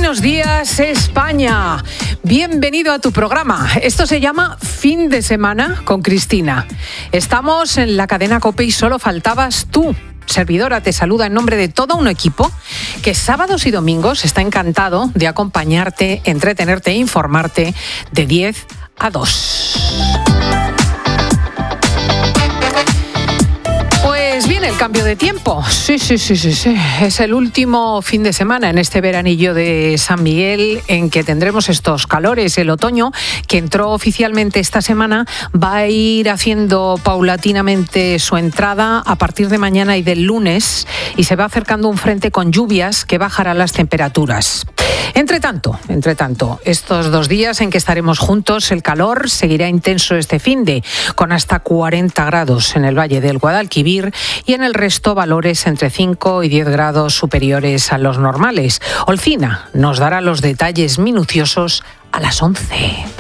Buenos días, España. Bienvenido a tu programa. Esto se llama Fin de Semana con Cristina. Estamos en la cadena COPE y solo faltabas tú. Servidora te saluda en nombre de todo un equipo que sábados y domingos está encantado de acompañarte, entretenerte e informarte de 10 a 2. Pues viene el cambio de tiempo. Sí. Es el último fin de semana en este veranillo de San Miguel en que tendremos estos calores. El otoño, que entró oficialmente esta semana, va a ir haciendo paulatinamente su entrada a partir de mañana y del lunes, y se va acercando un frente con lluvias que bajará las temperaturas. Entre tanto, estos 2 días en que estaremos juntos, el calor seguirá intenso este finde, con hasta 40 grados en el Valle del Guadalquivir y en el resto valores entre 5 y 10 grados superiores a los normales. Olcina nos dará los detalles minuciosos a las 11.